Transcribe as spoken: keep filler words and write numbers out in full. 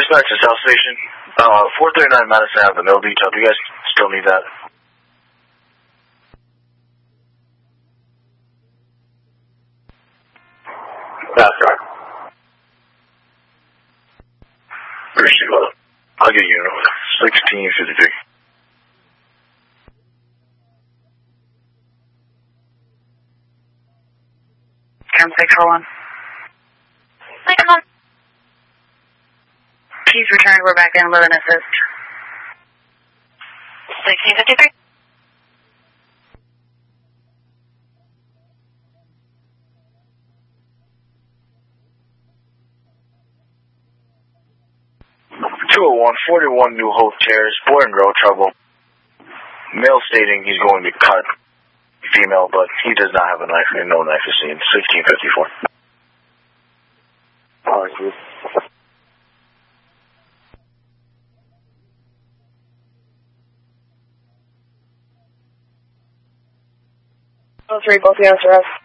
Dispatch to South Station. Uh, four thirty-nine Madison Avenue, middle detail. Do you guys still need that? That's right. Appreciate it. I'll get you sixteen fifty-three. Cam six four one. Hi, come on. Keys returned. We're back in with an assist. sixteen fifty-three. two oh one, forty-one New Hope Terrace, boy in road trouble. Male stating he's going to cut female, but he does not have a knife and no knife is seen. sixteen fifty-four. Oh, good. Oh, three, both the S R S.